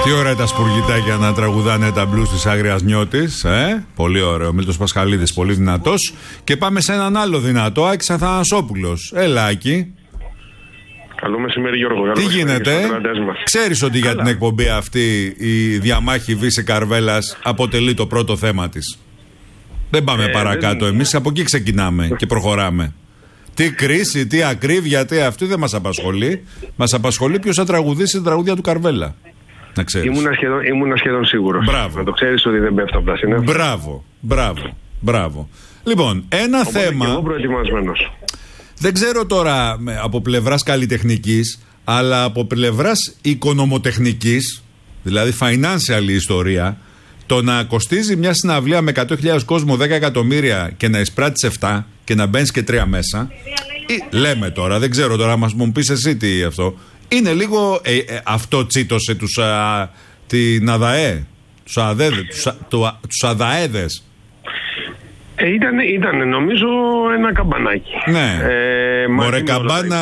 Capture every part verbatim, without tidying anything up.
Τι ωραία τα σπουργητάκια να τραγουδάνε τα μπλουζ της Άγριας Νιώτης. Ε? Πολύ ωραίο. Μίλτος Πασχαλίδης, πολύ δυνατός. Και πάμε σε έναν άλλο δυνατό, Άκης Αθανασόπουλος. Έλα, Άκη. Καλό μεσημέρι, Γιώργο. Τι γίνεται, ξέρεις ότι Καλά. για την εκπομπή αυτή η διαμάχη Βύση Καρβέλας αποτελεί το πρώτο θέμα της. Δεν πάμε ε, παρακάτω δεν... εμείς, από εκεί ξεκινάμε και προχωράμε. Τι κρίση, τι ακρίβεια, τι αυτή δεν μας απασχολεί. Μας απασχολεί ποιος θα τραγουδήσει την τραγούδια του Καρβέλα. Να ξέρεις. Ήμουνα σχεδόν, ήμουνα σχεδόν σίγουρος. Μπράβο. Να το ξέρεις ότι δεν πέφτω από τα σύννεφα. Μπράβο, μπράβο, μπράβο. Λοιπόν, ένα Οπότε θέμα. Και εγώ προετοιμασμένος. Δεν ξέρω τώρα από πλευράς καλλιτεχνικής, αλλά από πλευράς οικονομοτεχνικής, δηλαδή financial ιστορία, το να κοστίζει μια συναυλία με εκατό χιλιάδες κόσμο δέκα εκατομμύρια και να εισπράττεις επτά και να μπαίνεις και τρία μέσα, ή, λέμε τώρα, δεν ξέρω τώρα, μας μου πεις εσύ τι αυτό, είναι λίγο ε, ε, αυτό τσίτωσε τους, α, την ΑΔΑΕ, τους, ΑΔΕΔε, τους, α, του, τους ΑΔΑΕΔες. Ε, ήταν, ήταν νομίζω ένα καμπανάκι. Ναι. Ε, Μωρέ καμπάνα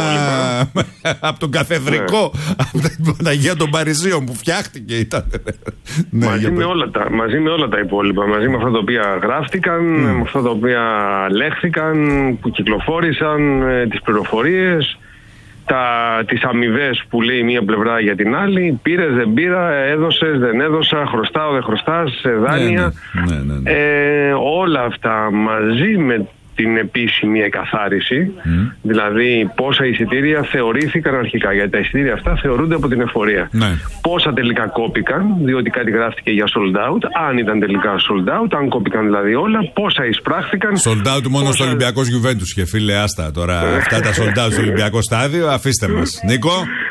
από τον καθεδρικό, ναι. από την Παναγία των Παρισίων που φτιάχτηκε ήταν. ναι, μαζί, με όλα τα, μαζί με όλα τα υπόλοιπα, μαζί με αυτά τα οποία γράφτηκαν, mm. με αυτά τα οποία λέχθηκαν, που κυκλοφόρησαν, ε, τις πληροφορίες, τα, τις αμοιβές που λέει μία πλευρά για την άλλη, πήρες, δεν πήρα, έδωσες, δεν έδωσα, χρωστάω, δεν χρωστάς, δάνεια. Ναι, ναι, ναι, ναι. Ε, όλα αυτά μαζί με την επίσημη εκαθάριση, mm. δηλαδή πόσα εισιτήρια θεωρήθηκαν αρχικά, γιατί τα εισιτήρια αυτά θεωρούνται από την εφορία. Ναι. Πόσα τελικά κόπηκαν, διότι κάτι γράφτηκε για sold out, αν ήταν τελικά sold out, αν κόπηκαν δηλαδή όλα, πόσα εισπράχθηκαν. Sold out μόνο πόσα... στο Ολυμπιακός Γιουβέντους και φίλε, άστα τώρα αυτά τα sold out στο Ολυμπιακό στάδιο, αφήστε μας. Νίκο.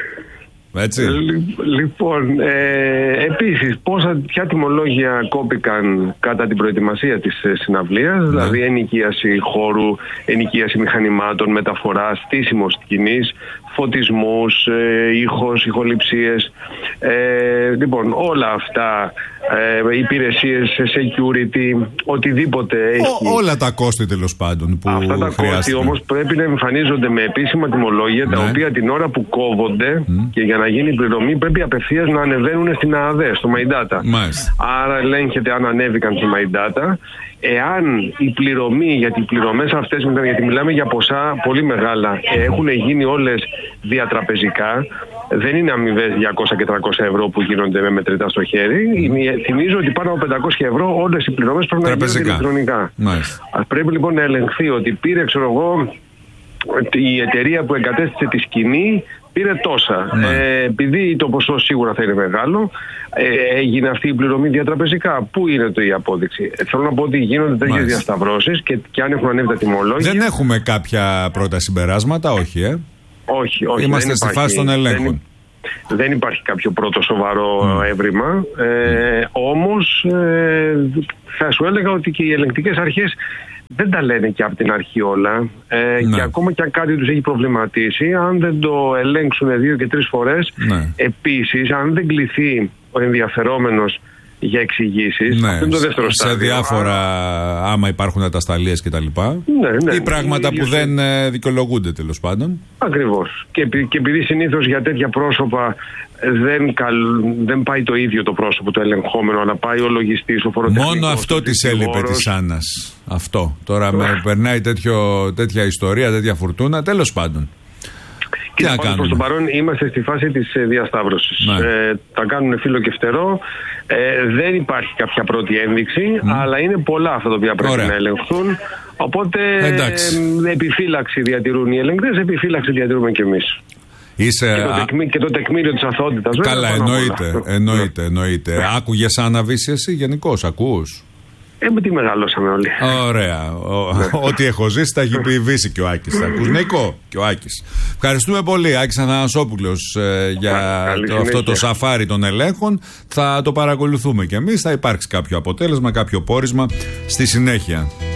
Έτσι. Λοιπόν, ε, επίσης, πόσα, ποια τιμολόγια κόπηκαν κατά την προετοιμασία της ε, συναυλίας, ναι. δηλαδή ενοικίαση χώρου, ενοικίαση μηχανημάτων, μεταφορά, στήσιμο σκηνής, φωτισμούς, ε, ήχος, ηχοληψίες, ε, λοιπόν, όλα αυτά, ε, υπηρεσίες, security, οτιδήποτε έχει. Ό, όλα τα κόστη τέλος πάντων που αυτά τα χρειάστηκαν. Κόστη όμως πρέπει να εμφανίζονται με επίσημα τιμολόγια, ναι. τα οποία την ώρα που κόβονται mm. και για να γίνει η πληρωμή πρέπει απευθείας να ανεβαίνουν στην ΑΔΕ, στο My Data. Μάλιστα. Άρα ελέγχεται αν ανέβηκαν στο My Data. Εάν η πληρωμή, γιατί οι πληρωμές αυτές, γιατί μιλάμε για ποσά πολύ μεγάλα, έχουν γίνει όλες διατραπεζικά, δεν είναι αμοιβές διακόσια και τριακόσια ευρώ που γίνονται με μετρητά στο χέρι. Mm. Θυμίζω ότι πάνω από πεντακόσια ευρώ όλες οι πληρωμές πρέπει να γίνονται ηλεκτρονικά. Nice. Πρέπει λοιπόν να ελεγχθεί ότι πήρε, ξέρω εγώ, η εταιρεία που εγκατέστησε τη σκηνή πήρε τόσα. Ναι. Ε, επειδή το ποσό σίγουρα θα είναι μεγάλο, ε, έγινε αυτή η πληρωμή διατραπεζικά. Πού είναι το η απόδειξη? Ε, θέλω να πω ότι γίνονται τέτοιες διασταυρώσεις και, και αν έχουν ανέβει τα τιμολόγια. Δεν έχουμε κάποια πρώτα συμπεράσματα, όχι, ε. Όχι, όχι. Είμαστε στη φάση των ελέγχων. Δεν, δεν υπάρχει κάποιο πρώτο σοβαρό mm. έβριμα. Ε, mm. Όμως ε, θα σου έλεγα ότι και οι ελεγκτικές αρχές δεν τα λένε και από την αρχή όλα. Ε, ναι. Και ακόμα και αν κάτι τους έχει προβληματίσει, αν δεν το ελέγξουν δύο και τρεις φορές, ναι. επίσης, αν δεν κληθεί ο ενδιαφερόμενος για εξηγήσεις, ναι. αυτό είναι το δεύτερο σε στάδιο. διάφορα, άμα υπάρχουν ατασταλίες και τα λοιπά, ναι, ναι. ή πράγματα που δεν ε, δικαιολογούνται τέλος πάντων. Ακριβώς. Και, και επειδή συνήθως για τέτοια πρόσωπα δεν, καλ, δεν πάει το ίδιο το πρόσωπο το ελεγχόμενο, αλλά πάει ο λογιστής, ο φοροτεχνικός. Μόνο αυτό της έλειπε της Άννας. Αυτό. Τώρα με περνάει τέτοιο, τέτοια ιστορία, τέτοια φουρτούνα, τέλος πάντων. Και προς το παρόν είμαστε στη φάση της διασταύρωσης. Ναι. Ε, τα κάνουν φύλλο και φτερό. Ε, δεν υπάρχει κάποια πρώτη ένδειξη, mm. αλλά είναι πολλά αυτά τα οποία πρέπει Ωραία. να ελεγχθούν. Οπότε ε, επιφύλαξη διατηρούν οι ελεγκτές, επιφύλαξη διατηρούμε και εμείς. Είσαι... Και, το τεκμή, και το τεκμήριο της αθωότητας. Καλά, εννοείται, εννοείται, εννοείται. Ναι. Άκουγες άναβηση εσύ γενικώς, ακούς? Ε, με τι μεγαλώσαμε όλοι. Ωραία. Ό,τι έχω ζήσει τα έχει πει η Βύση και ο Άκης. Θα ακούς, Νίκο, και ο Άκης. Ευχαριστούμε πολύ, Άκης Αθανασόπουλος, ε, για το, αυτό το σαφάρι των ελέγχων. Θα το παρακολουθούμε κι εμείς. Θα υπάρξει κάποιο αποτέλεσμα, κάποιο πόρισμα στη συνέχεια.